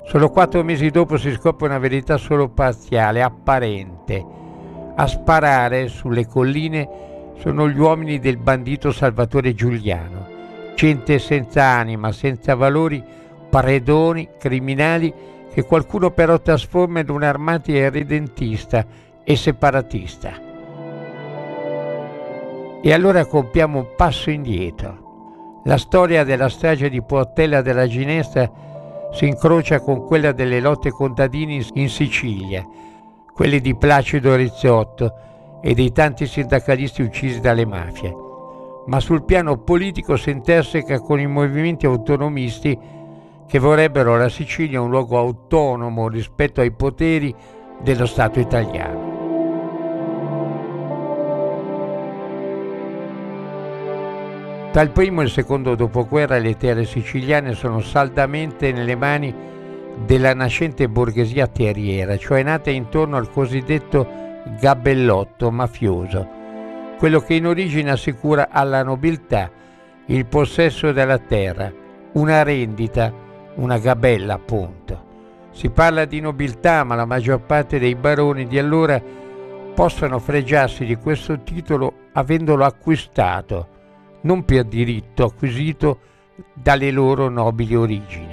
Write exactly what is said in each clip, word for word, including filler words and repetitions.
Solo quattro mesi dopo si scopre una verità solo parziale, apparente. A sparare sulle colline sono gli uomini del bandito Salvatore Giuliano, gente senza anima, senza valori, predoni, criminali che qualcuno però trasforma in un'armata irredentista e separatista. E allora compiamo un passo indietro. La storia della strage di Portella della Ginestra si incrocia con quella delle lotte contadini in Sicilia, quelle di Placido Rizzotto e dei tanti sindacalisti uccisi dalle mafie. Ma sul piano politico si interseca con i movimenti autonomisti che vorrebbero la Sicilia un luogo autonomo rispetto ai poteri dello Stato italiano. Tra il primo e il secondo dopoguerra le terre siciliane sono saldamente nelle mani della nascente borghesia terriera, cioè nata intorno al cosiddetto gabellotto mafioso, quello che in origine assicura alla nobiltà il possesso della terra, una rendita, una gabella appunto. Si parla di nobiltà, ma la maggior parte dei baroni di allora possono fregiarsi di questo titolo avendolo acquistato, non per diritto acquisito dalle loro nobili origini.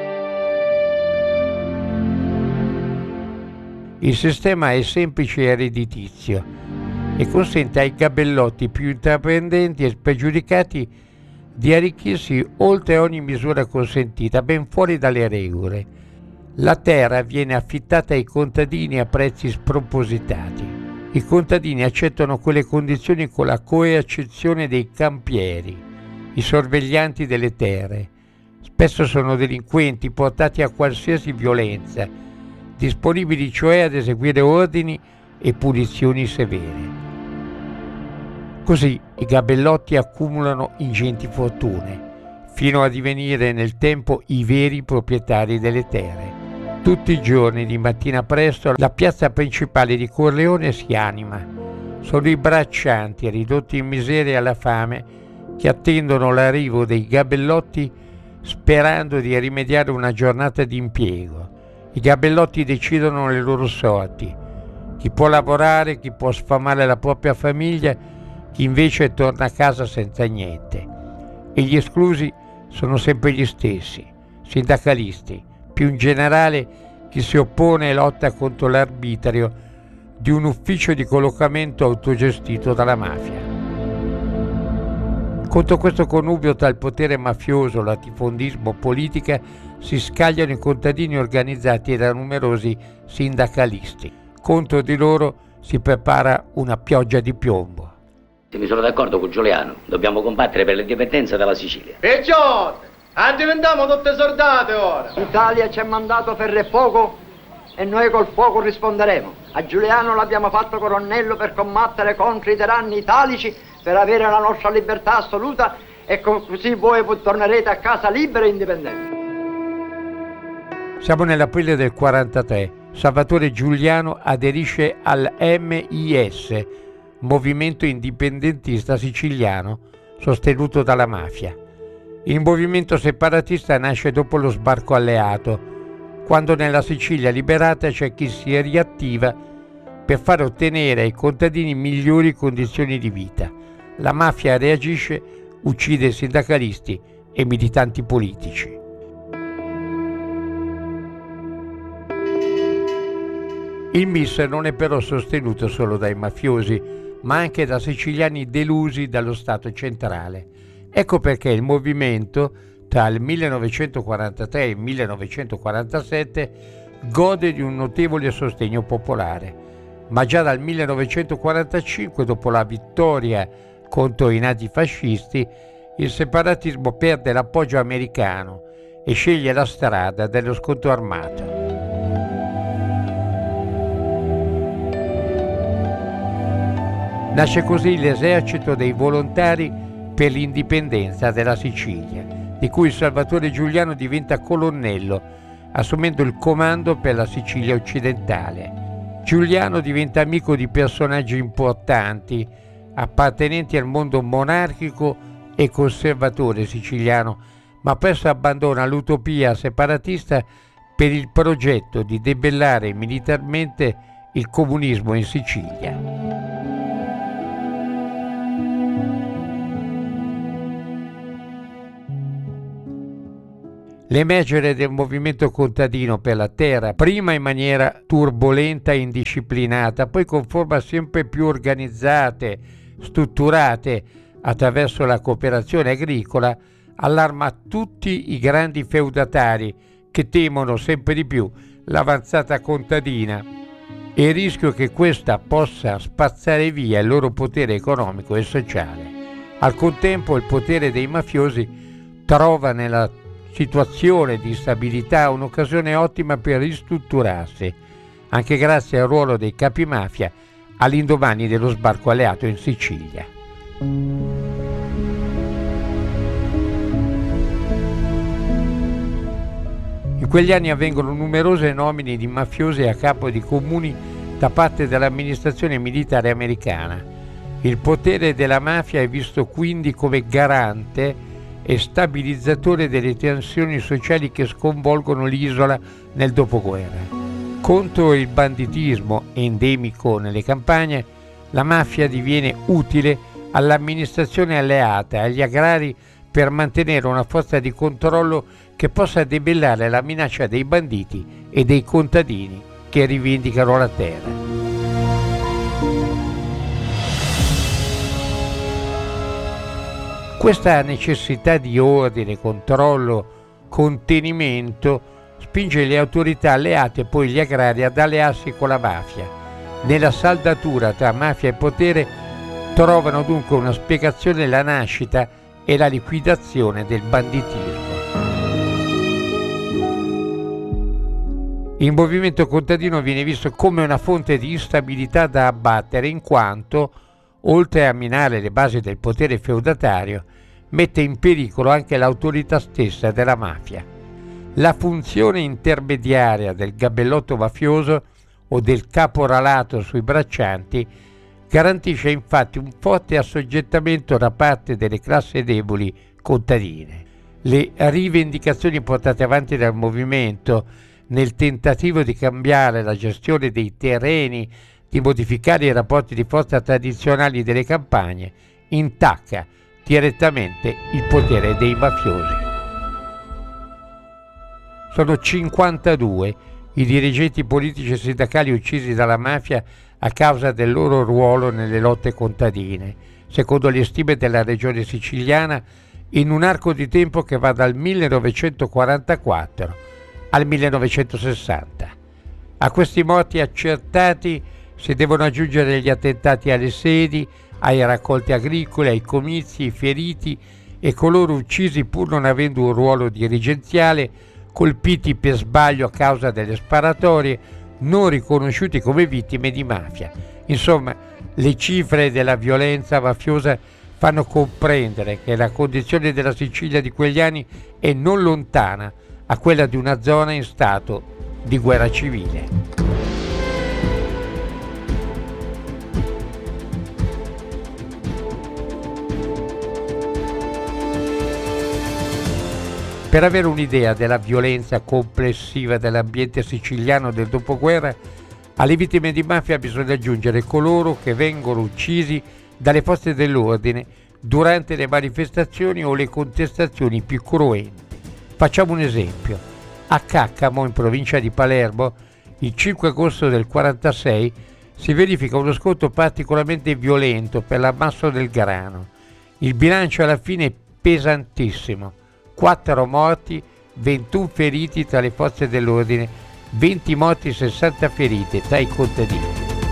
Il sistema è semplice e redditizio e consente ai gabellotti più intraprendenti e spregiudicati di arricchirsi oltre ogni misura consentita, ben fuori dalle regole. La terra viene affittata ai contadini a prezzi spropositati. I contadini accettano quelle condizioni con la coercizione dei campieri, i sorveglianti delle terre. Spesso sono delinquenti portati a qualsiasi violenza, disponibili cioè ad eseguire ordini e punizioni severe. Così i gabellotti accumulano ingenti fortune, fino a divenire nel tempo i veri proprietari delle terre. Tutti i giorni di mattina presto la piazza principale di Corleone si anima. Sono i braccianti ridotti in miseria alla fame che attendono l'arrivo dei gabellotti sperando di rimediare una giornata di impiego. I gabellotti decidono le loro sorti. Chi può lavorare, chi può sfamare la propria famiglia, chi invece torna a casa senza niente. E gli esclusi sono sempre gli stessi, sindacalisti, più in generale chi si oppone e lotta contro l'arbitrio di un ufficio di collocamento autogestito dalla mafia. Contro questo connubio tra il potere mafioso, latifondismo, politica si scagliano i contadini organizzati da numerosi sindacalisti. Contro di loro si prepara una pioggia di piombo. Mi sono d'accordo con Giuliano, dobbiamo combattere per l'indipendenza della Sicilia. E ciò! Diventiamo tutte soldate ora! L'Italia ci ha mandato ferro e fuoco e noi col fuoco risponderemo. A Giuliano l'abbiamo fatto colonnello per combattere contro i tiranni italici, per avere la nostra libertà assoluta e così voi tornerete a casa liberi e indipendenti. Siamo nell'aprile del quarantatré. Salvatore Giuliano aderisce al M I S, Movimento Indipendentista Siciliano, sostenuto dalla mafia. Il movimento separatista nasce dopo lo sbarco alleato, quando nella Sicilia liberata c'è chi si riattiva per far ottenere ai contadini migliori condizioni di vita. La mafia reagisce, uccide sindacalisti e militanti politici. Il M I S non è però sostenuto solo dai mafiosi, ma anche da siciliani delusi dallo Stato centrale. Ecco perché il movimento, tra il millenovecentoquarantatré e il millenovecentoquarantasette, gode di un notevole sostegno popolare. Ma già dal millenovecentoquarantacinque, dopo la vittoria contro i nazifascisti, il separatismo perde l'appoggio americano e sceglie la strada dello scontro armato. Nasce così l'esercito dei volontari per l'indipendenza della Sicilia, di cui Salvatore Giuliano diventa colonnello, assumendo il comando per la Sicilia occidentale. Giuliano diventa amico di personaggi importanti, appartenenti al mondo monarchico e conservatore siciliano, ma presto abbandona l'utopia separatista per il progetto di debellare militarmente il comunismo in Sicilia. L'emergere del movimento contadino per la terra, prima in maniera turbolenta e indisciplinata, poi con forme sempre più organizzate, strutturate attraverso la cooperazione agricola, allarma tutti i grandi feudatari che temono sempre di più l'avanzata contadina e il rischio che questa possa spazzare via il loro potere economico e sociale. Al contempo il potere dei mafiosi trova nella situazione di instabilità un'occasione ottima per ristrutturarsi, anche grazie al ruolo dei capi mafia all'indomani dello sbarco alleato in Sicilia. In quegli anni avvengono numerose nomine di mafiosi a capo di comuni da parte dell'amministrazione militare americana. Il potere della mafia è visto quindi come garante e stabilizzatore delle tensioni sociali che sconvolgono l'isola nel dopoguerra. Contro il banditismo endemico nelle campagne, la mafia diviene utile all'amministrazione alleata e agli agrari per mantenere una forza di controllo che possa debellare la minaccia dei banditi e dei contadini che rivendicano la terra. Questa necessità di ordine, controllo, contenimento spinge le autorità alleate e poi gli agrari ad allearsi con la mafia. Nella saldatura tra mafia e potere trovano dunque una spiegazione la nascita e la liquidazione del banditismo. Il movimento contadino viene visto come una fonte di instabilità da abbattere in quanto, oltre a minare le basi del potere feudatario, mette in pericolo anche l'autorità stessa della mafia. La funzione intermediaria del gabellotto mafioso o del caporalato sui braccianti garantisce infatti un forte assoggettamento da parte delle classi deboli contadine. Le rivendicazioni portate avanti dal movimento nel tentativo di cambiare la gestione dei terreni, di modificare i rapporti di forza tradizionali delle campagne, intacca direttamente il potere dei mafiosi. Sono cinquantadue i dirigenti politici e sindacali uccisi dalla mafia a causa del loro ruolo nelle lotte contadine, secondo le stime della regione siciliana, in un arco di tempo che va dal millenovecentoquarantaquattro al millenovecentosessanta. A questi morti accertati si devono aggiungere gli attentati alle sedi, ai raccolti agricoli, ai comizi, i feriti e coloro uccisi pur non avendo un ruolo dirigenziale, colpiti per sbaglio a causa delle sparatorie, non riconosciuti come vittime di mafia. Insomma, le cifre della violenza mafiosa fanno comprendere che la condizione della Sicilia di quegli anni è non lontana a quella di una zona in stato di guerra civile. Per avere un'idea della violenza complessiva dell'ambiente siciliano del dopoguerra, alle vittime di mafia bisogna aggiungere coloro che vengono uccisi dalle forze dell'ordine durante le manifestazioni o le contestazioni più cruenti. Facciamo un esempio. A Caccamo, in provincia di Palermo, il cinque agosto del quarantasei si verifica uno scontro particolarmente violento per l'ammasso del grano. Il bilancio alla fine è pesantissimo. quattro morti, ventuno feriti tra le forze dell'ordine, venti morti e sessanta feriti tra i contadini.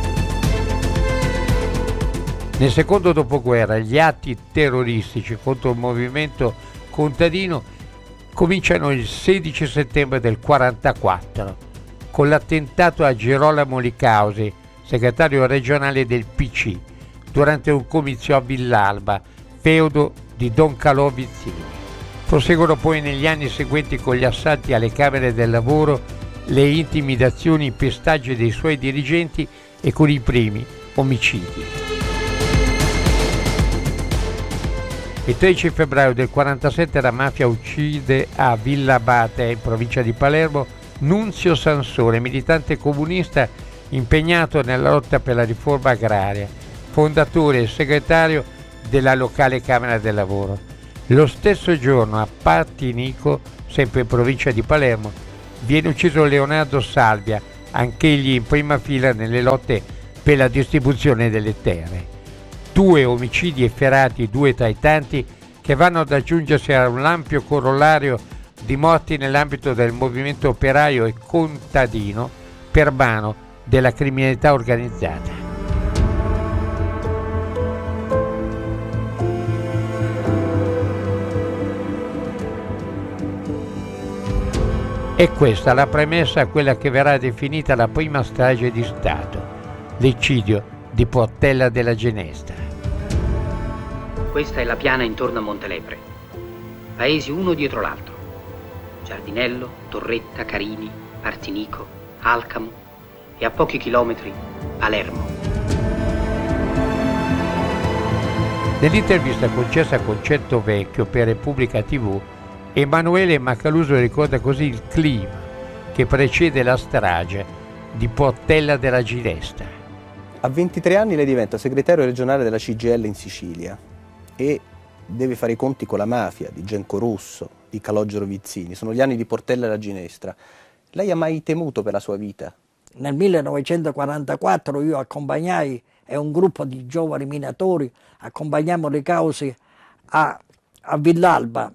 Nel secondo dopoguerra gli atti terroristici contro il movimento contadino cominciano il sedici settembre del quarantaquattro con l'attentato a Girolamo Licausi, segretario regionale del P C, durante un comizio a Villalba, feudo di Don Calò Vizzini. Proseguono poi negli anni seguenti con gli assalti alle Camere del Lavoro, le intimidazioni, i pestaggi dei suoi dirigenti e con i primi omicidi. Il tredici febbraio del quarantasette la mafia uccide a Villa Abate, in provincia di Palermo, Nunzio Sansone, militante comunista impegnato nella lotta per la riforma agraria, fondatore e segretario della locale Camera del Lavoro. Lo stesso giorno a Partinico, sempre in provincia di Palermo, viene ucciso Leonardo Salvia, anch'egli in prima fila nelle lotte per la distribuzione delle terre. Due omicidi efferati, due tra i tanti, che vanno ad aggiungersi a un ampio corollario di morti nell'ambito del movimento operaio e contadino per mano della criminalità organizzata. E questa la premessa a quella che verrà definita la prima strage di Stato, l'eccidio di Portella della Ginestra. Questa è la piana intorno a Montelepre. Paesi uno dietro l'altro. Giardinello, Torretta, Carini, Partinico, Alcamo e a pochi chilometri Palermo. Nell'intervista concessa a Concetto Vecchio per Repubblica tivù, Emanuele Macaluso ricorda così il clima che precede la strage di Portella della Ginestra. A ventitré anni lei diventa segretario regionale della C G I L in Sicilia e deve fare i conti con la mafia di Genco Russo, di Calogero Vizzini. Sono gli anni di Portella della Ginestra. Lei ha mai temuto per la sua vita? Nel millenovecentoquarantaquattro io accompagnai e un gruppo di giovani minatori accompagnammo le cause a, a Villalba,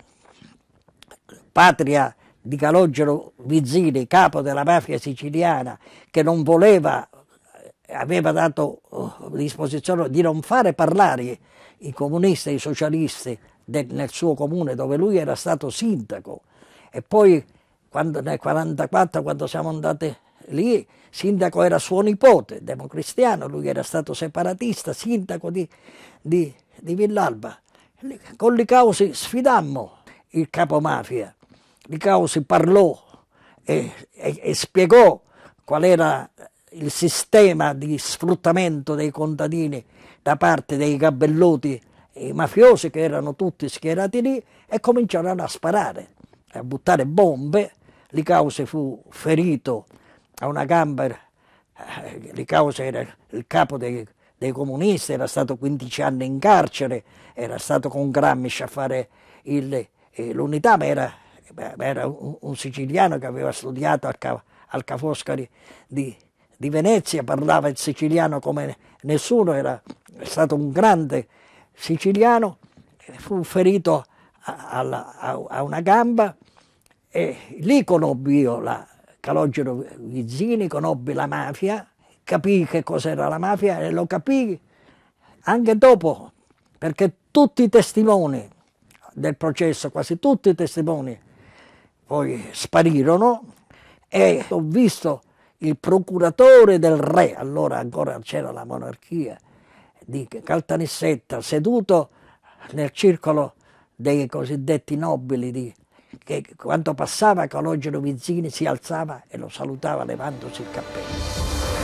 patria di Calogero Vizzini, capo della mafia siciliana, che non voleva, aveva dato uh, disposizione di non fare parlare i comunisti e i socialisti del, nel suo comune dove lui era stato sindaco. E poi quando, nel millenovecentoquarantaquattro, quando siamo andati lì, sindaco era suo nipote, democristiano, lui era stato separatista, sindaco di, di, di Villalba. Con le cause sfidammo il capo mafia. Licausi parlò e, e, e spiegò qual era il sistema di sfruttamento dei contadini da parte dei gabellotti e i mafiosi, che erano tutti schierati lì, e cominciarono a sparare, a buttare bombe. Licausi fu ferito a una gamba. Licausi era il capo dei, dei comunisti, era stato quindici anni in carcere, era stato con Gramsci a fare il, l'unità, ma era era un, un siciliano che aveva studiato al, Ca, al Ca' Foscari di, di Venezia, parlava il siciliano come nessuno, era stato un grande siciliano, fu ferito a, a, a una gamba e lì conobbi io la Calogero Vizzini, conobbi la mafia, capii che cos'era la mafia e lo capii anche dopo, perché tutti i testimoni del processo, quasi tutti i testimoni, poi sparirono e ho visto il procuratore del re, allora ancora c'era la monarchia, di Caltanissetta, seduto nel circolo dei cosiddetti nobili, di, che quando passava Calogero Vizzini si alzava e lo salutava levandosi il cappello.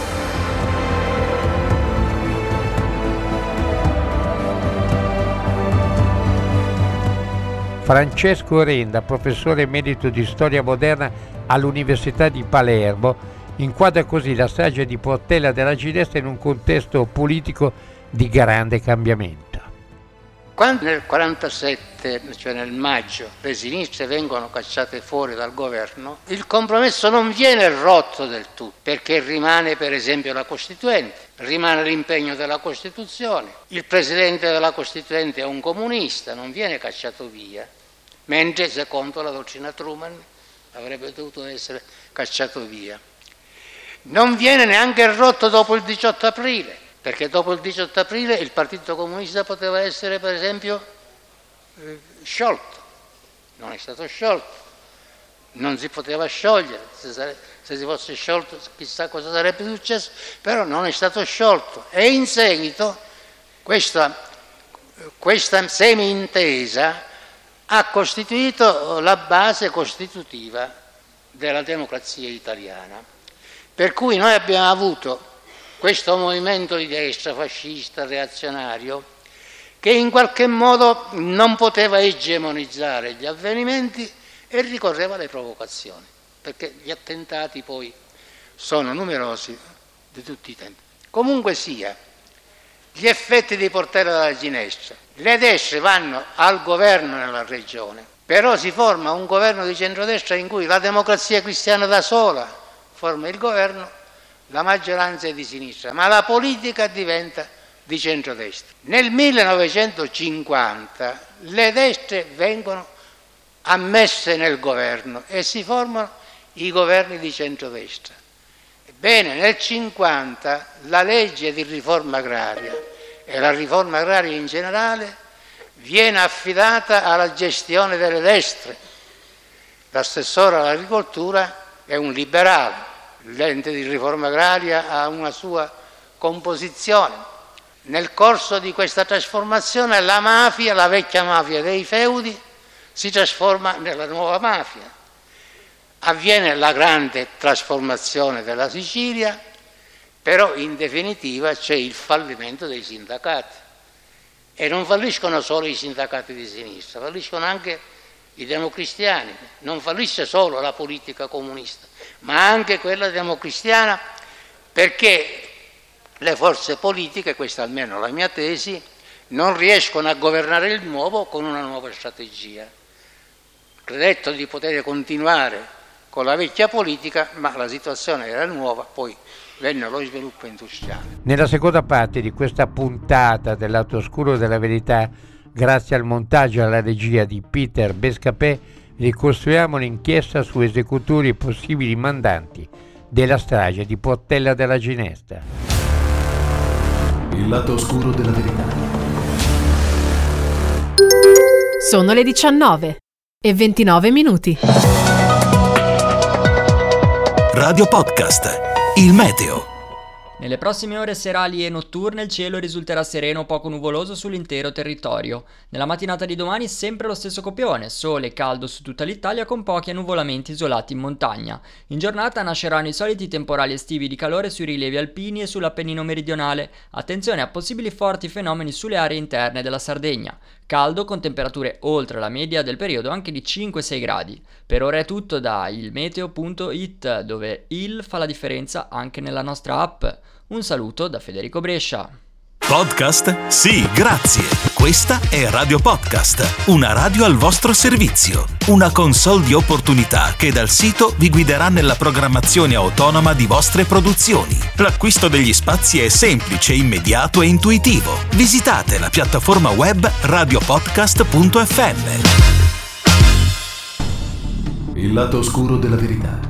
Francesco Renda, professore emerito di storia moderna all'Università di Palermo, inquadra così la strage di Portella della Ginestra in un contesto politico di grande cambiamento. Quando nel quarantasette, cioè nel maggio, le sinistre vengono cacciate fuori dal governo, il compromesso non viene rotto del tutto, perché rimane per esempio la Costituente, rimane l'impegno della Costituzione, il presidente della Costituente è un comunista, non viene cacciato via, mentre secondo la dottrina Truman avrebbe dovuto essere cacciato via. Non viene neanche rotto dopo il diciotto aprile, perché dopo il diciotto aprile il Partito Comunista poteva essere per esempio eh, sciolto, non è stato sciolto, non si poteva sciogliere, se, sare- se si fosse sciolto chissà cosa sarebbe successo, però non è stato sciolto e in seguito questa, questa semi-intesa ha costituito la base costitutiva della democrazia italiana, per cui noi abbiamo avuto questo movimento di destra fascista, reazionario, che in qualche modo non poteva egemonizzare gli avvenimenti e ricorreva alle provocazioni. perché gli attentati poi sono numerosi di tutti i tempi. Comunque sia, gli effetti di Portella della Ginestra, le destre vanno al governo nella regione, però si forma un governo di centrodestra in cui la Democrazia Cristiana da sola forma il governo, la maggioranza è di sinistra, ma la politica diventa di centrodestra. Nel millenovecentocinquanta le destre vengono ammesse nel governo e si formano i governi di centrodestra. Ebbene, nel cinquanta la legge di riforma agraria e la riforma agraria in generale viene affidata alla gestione delle destre. L'assessore all'agricoltura è un liberale, l'ente di riforma agraria ha una sua composizione. Nel corso di questa trasformazione la mafia, la vecchia mafia dei feudi, si trasforma nella nuova mafia. Avviene la grande trasformazione della Sicilia, però in definitiva c'è il fallimento dei sindacati. E non falliscono solo i sindacati di sinistra, falliscono anche i democristiani, non fallisce solo la politica comunista, ma anche quella democristiana, perché le forze politiche, questa almeno è la mia tesi, non riescono a governare il nuovo con una nuova strategia. Credetto di poter continuare con la vecchia politica, ma la situazione era nuova, poi venne lo sviluppo industriale. Nella seconda parte di questa puntata del Lato Oscuro della Verità, grazie al montaggio e alla regia di Peter Bescapè, ricostruiamo l'inchiesta su esecutori e possibili mandanti della strage di Portella della Ginestra. Il lato oscuro della verità. Sono le diciannove e ventinove minuti. Radio Podcast. Il meteo. Nelle prossime ore serali e notturne il cielo risulterà sereno o poco nuvoloso sull'intero territorio. Nella mattinata di domani sempre lo stesso copione, sole e caldo su tutta l'Italia con pochi annuvolamenti isolati in montagna. In giornata nasceranno i soliti temporali estivi di calore sui rilievi alpini e sull'Appennino meridionale. Attenzione a possibili forti fenomeni sulle aree interne della Sardegna. Caldo con temperature oltre la media del periodo anche di cinque sei gradi. Per ora è tutto da ilmeteo punto it, dove il fa la differenza anche nella nostra app. Un saluto da Federico Brescia. Podcast? Sì, grazie. Questa è Radio Podcast, una radio al vostro servizio. Una console di opportunità che dal sito vi guiderà nella programmazione autonoma di vostre produzioni. L'acquisto degli spazi è semplice, immediato e intuitivo. Visitate la piattaforma web radiopodcast punto effe emme. Il lato oscuro della verità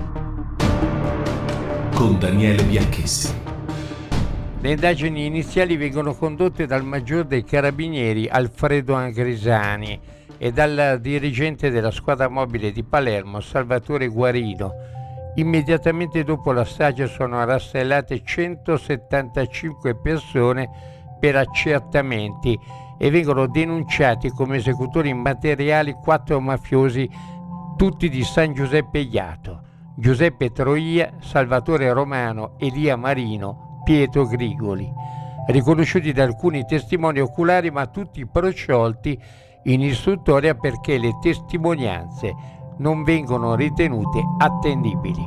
con Daniele Bianchessi. Le indagini iniziali vengono condotte dal maggior dei carabinieri Alfredo Angrisani e dal dirigente della squadra mobile di Palermo Salvatore Guarino. Immediatamente dopo la strage sono rastrellate centosettantacinque persone per accertamenti e vengono denunciati come esecutori materiali quattro mafiosi, tutti di San Giuseppe Iato: Giuseppe Troia, Salvatore Romano, Elia Marino, Pietro Grigoli, riconosciuti da alcuni testimoni oculari ma tutti prosciolti in istruttoria perché le testimonianze non vengono ritenute attendibili.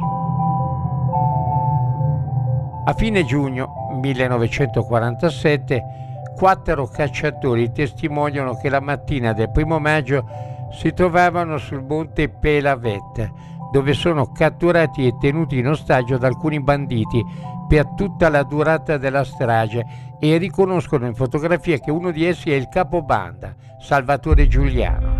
A fine giugno millenovecentoquarantasette, quattro cacciatori testimoniano che la mattina del primo maggio si trovavano sul monte Pelavet, dove sono catturati e tenuti in ostaggio da alcuni banditi per tutta la durata della strage e riconoscono in fotografia che uno di essi è il capobanda, Salvatore Giuliano.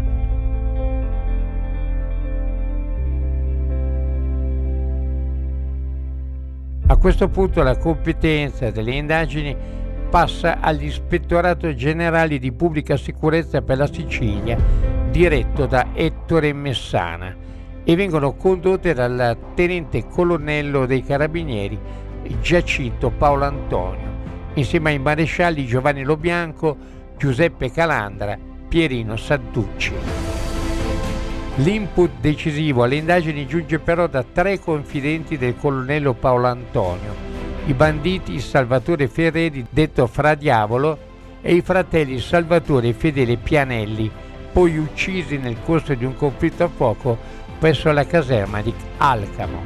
A questo punto la competenza delle indagini passa all'Ispettorato Generale di Pubblica Sicurezza per la Sicilia, diretto da Ettore Messana, e vengono condotte dal tenente colonnello dei Carabinieri Giacinto Paolo Antonio, insieme ai marescialli Giovanni Lobianco, Giuseppe Calandra, Pierino Santucci. L'input decisivo alle indagini giunge però da tre confidenti del colonnello Paolo Antonio: i banditi Salvatore Ferreri, detto Fra Diavolo, e i fratelli Salvatore e Fedele Pianelli, poi uccisi nel corso di un conflitto a fuoco presso la caserma di Alcamo.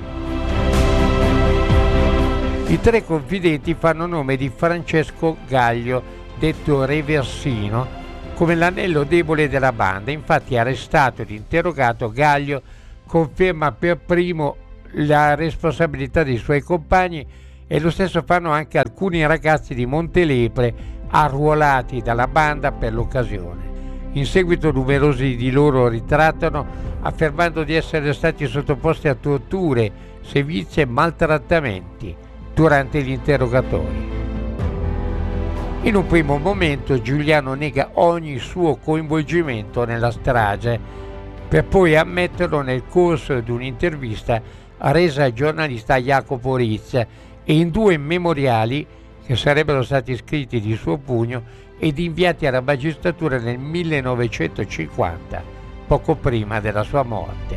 I tre confidenti fanno nome di Francesco Gaglio, detto Reversino, come l'anello debole della banda. Infatti, arrestato ed interrogato, Gaglio conferma per primo la responsabilità dei suoi compagni, e lo stesso fanno anche alcuni ragazzi di Montelepre arruolati dalla banda per l'occasione. In seguito numerosi di loro ritrattano, affermando di essere stati sottoposti a torture, sevizie e maltrattamenti durante gli interrogatori. In un primo momento Giuliano nega ogni suo coinvolgimento nella strage, per poi ammetterlo nel corso di un'intervista resa al giornalista Jacopo Rizz e in due memoriali che sarebbero stati scritti di suo pugno ed inviati alla magistratura nel millenovecentocinquanta, poco prima della sua morte.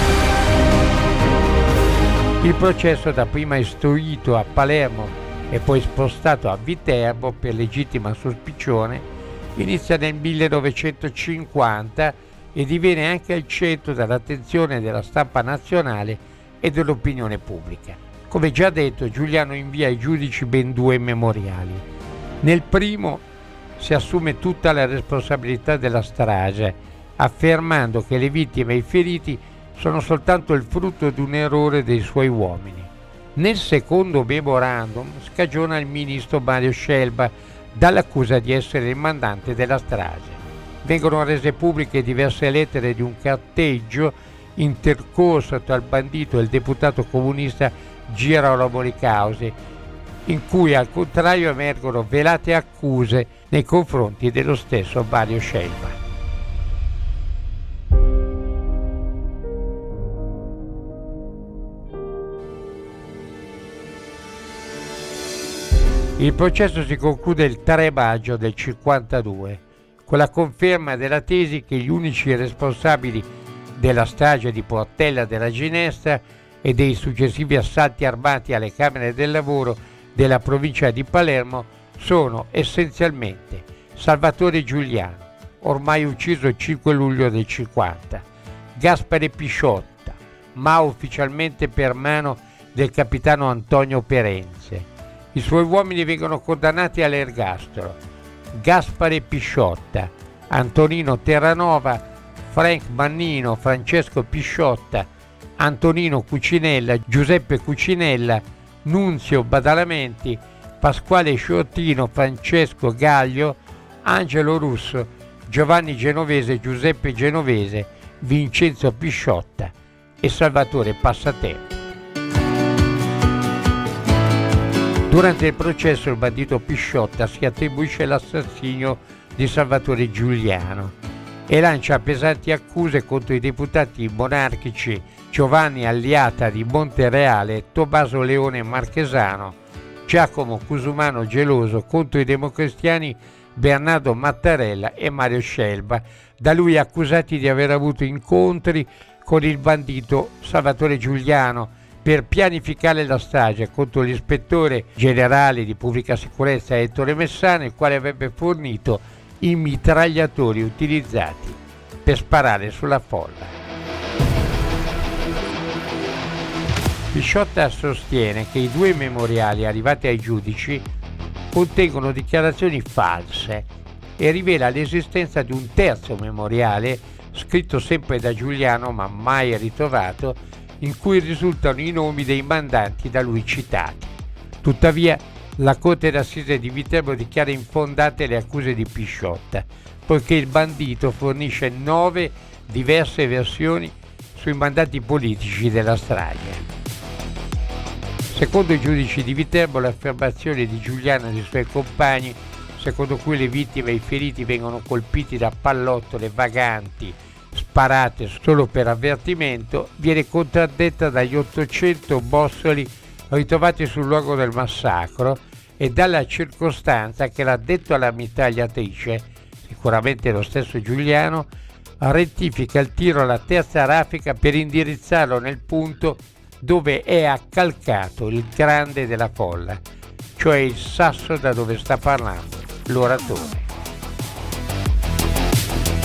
Il processo, dapprima istruito a Palermo e poi spostato a Viterbo per legittima suspicione, inizia nel millenovecentocinquanta e diviene anche al centro dell'attenzione della stampa nazionale e dell'opinione pubblica. Come già detto, Giuliano invia ai giudici ben due memoriali. Nel primo si assume tutta la responsabilità della strage, affermando che le vittime e i feriti sono soltanto il frutto di un errore dei suoi uomini. Nel secondo memorandum scagiona il ministro Mario Scelba dall'accusa di essere il mandante della strage. Vengono rese pubbliche diverse lettere di un carteggio intercorso tra il bandito e il deputato comunista Girolamo Licausi, in cui al contrario emergono velate accuse nei confronti dello stesso Mario Scelba. Il processo si conclude il tre maggio del cinquantadue con la conferma della tesi che gli unici responsabili della strage di Portella della Ginestra e dei successivi assalti armati alle Camere del Lavoro della provincia di Palermo sono essenzialmente Salvatore Giuliano, ormai ucciso il cinque luglio del cinquanta, Gaspare Pisciotta, ma ufficialmente per mano del capitano Antonio Perenze. I suoi uomini vengono condannati all'ergastolo: Gaspare Pisciotta, Antonino Terranova, Frank Mannino, Francesco Pisciotta, Antonino Cucinella, Giuseppe Cucinella, Nunzio Badalamenti, Pasquale Sciottino, Francesco Gaglio, Angelo Russo, Giovanni Genovese, Giuseppe Genovese, Vincenzo Pisciotta e Salvatore Passatempo. Durante il processo il bandito Pisciotta si attribuisce l'assassinio di Salvatore Giuliano e lancia pesanti accuse contro i deputati monarchici Giovanni Alliata di Montereale, Tommaso Leone Marchesano, Giacomo Cusumano Geloso, contro i democristiani Bernardo Mattarella e Mario Scelba, da lui accusati di aver avuto incontri con il bandito Salvatore Giuliano per pianificare la strage contro l'ispettore generale di pubblica sicurezza Ettore Messana, il quale avrebbe fornito i mitragliatori utilizzati per sparare sulla folla. Pisciotta sostiene che i due memoriali arrivati ai giudici contengono dichiarazioni false e rivela l'esistenza di un terzo memoriale scritto sempre da Giuliano ma mai ritrovato, in cui risultano i nomi dei mandanti da lui citati. Tuttavia, la Corte d'Assise di Viterbo dichiara infondate le accuse di Pisciotta, poiché il bandito fornisce nove diverse versioni sui mandanti politici della strage. Secondo i giudici di Viterbo, l'affermazione di Giuliano e dei suoi compagni, secondo cui le vittime e i feriti vengono colpiti da pallottole vaganti sparate solo per avvertimento, viene contraddetta dagli ottocento bossoli ritrovati sul luogo del massacro e dalla circostanza che l'addetto alla mitragliatrice, sicuramente lo stesso Giuliano, rettifica il tiro alla terza raffica per indirizzarlo nel punto dove è accalcato il grande della folla, cioè il sasso da dove sta parlando l'oratore.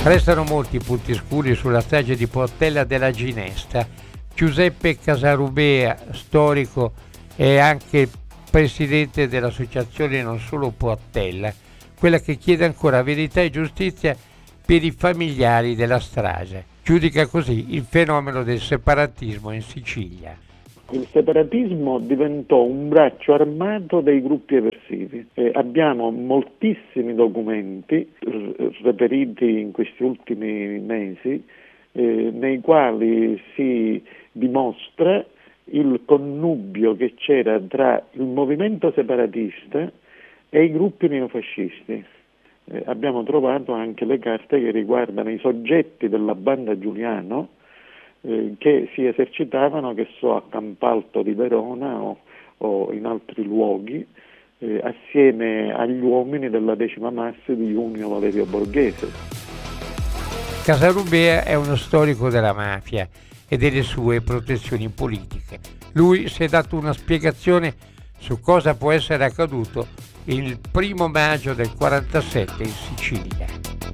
Restano molti punti scuri sulla strage di Portella della Ginestra. Giuseppe Casarubea, storico e anche presidente dell'associazione Non Solo Portella, quella che chiede ancora verità e giustizia per i familiari della strage. Giudica così il fenomeno del separatismo in Sicilia. Il separatismo diventò un braccio armato dei gruppi eversivi. Eh, abbiamo moltissimi documenti r- reperiti in questi ultimi mesi eh, nei quali si dimostra il connubio che c'era tra il movimento separatista e i gruppi neofascisti. Eh, abbiamo trovato anche le carte che riguardano i soggetti della banda Giuliano eh, che si esercitavano, che so, a Campalto di Verona o, o in altri luoghi, eh, assieme agli uomini della decima massa di Junio Valerio Borghese. Casarubea è uno storico della mafia e delle sue protezioni politiche. Lui si è dato una spiegazione su cosa può essere accaduto il primo maggio del quarantasette in Sicilia.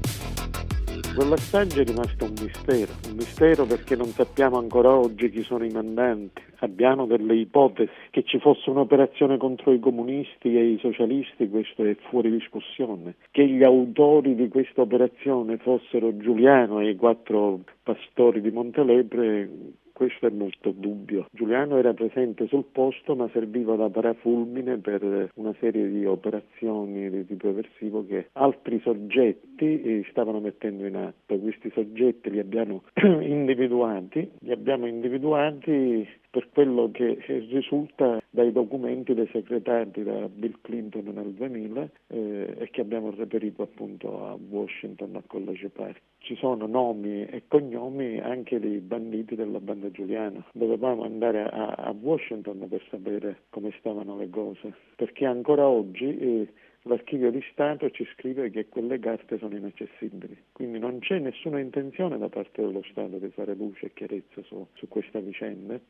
Quella strage è rimasta un mistero, un mistero perché non sappiamo ancora oggi chi sono i mandanti. Abbiamo delle ipotesi che ci fosse un'operazione contro i comunisti e i socialisti, questo è fuori discussione. Che gli autori di questa operazione fossero Giuliano e i quattro pastori di Montelepre, questo è molto dubbio. Giuliano era presente sul posto ma serviva da parafulmine per una serie di operazioni di tipo eversivo che altri soggetti stavano mettendo in atto. Questi soggetti li abbiamo individuati, li abbiamo individuati per quello che risulta dai documenti desecretati da Bill Clinton nel duemila eh, e che abbiamo reperito appunto a Washington a College Park. Ci sono nomi e cognomi anche dei banditi della banda Giuliano. Dovevamo andare a, a Washington per sapere come stavano le cose, perché ancora oggi eh, l'archivio di Stato ci scrive che quelle carte sono inaccessibili. Quindi non c'è nessuna intenzione da parte dello Stato di fare luce e chiarezza su, su questa vicenda.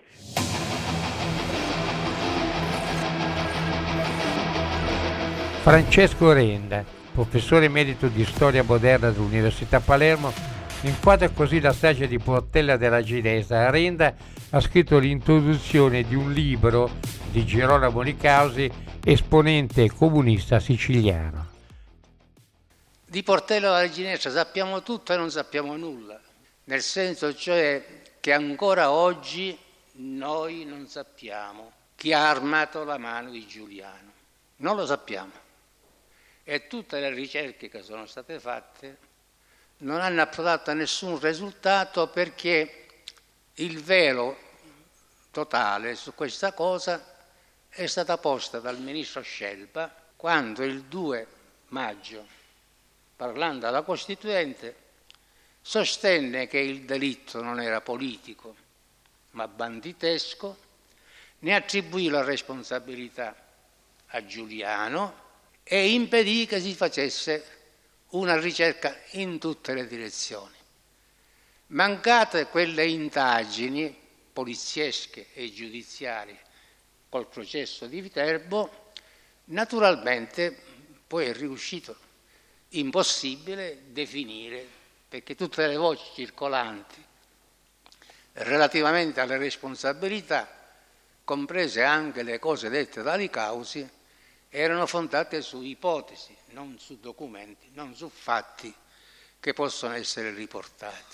Francesco Renda, professore emerito di storia moderna dell'Università Palermo, inquadra così la strage di Portella della Ginestra. Renda ha scritto l'introduzione di un libro di Girolamo Nicausi, esponente comunista siciliano. Di Portella della Ginestra sappiamo tutto e non sappiamo nulla, nel senso cioè che ancora oggi noi non sappiamo chi ha armato la mano di Giuliano. Non lo sappiamo. E tutte le ricerche che sono state fatte non hanno approdato a nessun risultato, perché il velo totale su questa cosa è stata posta dal ministro Scelba quando il due maggio, parlando alla Costituente, sostenne che il delitto non era politico ma banditesco, ne attribuì la responsabilità a Giuliano e impedì che si facesse una ricerca in tutte le direzioni. Mancate quelle indagini poliziesche e giudiziarie col processo di Viterbo, naturalmente poi è riuscito impossibile definire, perché tutte le voci circolanti relativamente alle responsabilità, comprese anche le cose dette da Licausi, erano fondate su ipotesi, non su documenti, non su fatti che possono essere riportati.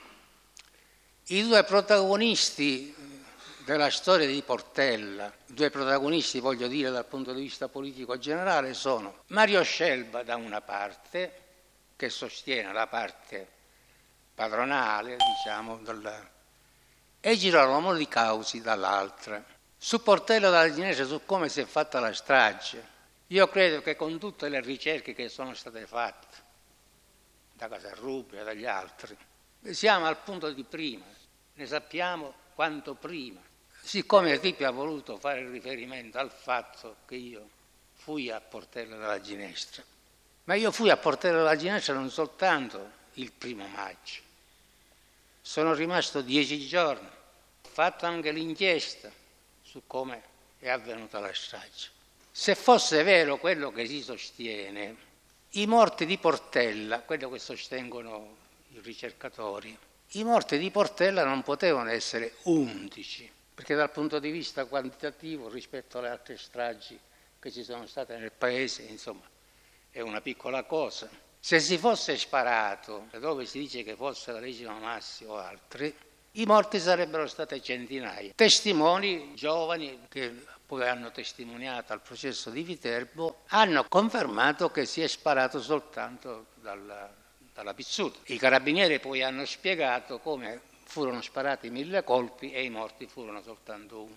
I due protagonisti della storia di Portella, due protagonisti voglio dire dal punto di vista politico generale, sono Mario Scelba da una parte, che sostiene la parte padronale, diciamo, della, e Girolamo Licausi dall'altra. Su Portella della Ginestra, su come si è fatta la strage, io credo che con tutte le ricerche che sono state fatte da Casarrubia e dagli altri, siamo al punto di prima, ne sappiamo quanto prima. Siccome Tipi ha voluto fare riferimento al fatto che io fui a Portella della Ginestra, ma io fui a Portella della Ginestra non soltanto il primo maggio, sono rimasto dieci giorni, ho fatto anche l'inchiesta su come è avvenuta la strage. Se fosse vero quello che si sostiene, i morti di Portella, quello che sostengono i ricercatori, i morti di Portella non potevano essere undici, perché dal punto di vista quantitativo rispetto alle altre stragi che ci sono state nel paese, insomma, è una piccola cosa. Se si fosse sparato, dove si dice che fosse la Regina Massi o altri, i morti sarebbero state centinaia. Testimoni giovani che poi hanno testimoniato al processo di Viterbo hanno confermato che si è sparato soltanto dalla, dalla pizzuta. I carabinieri poi hanno spiegato come furono sparati mille colpi e i morti furono soltanto uno.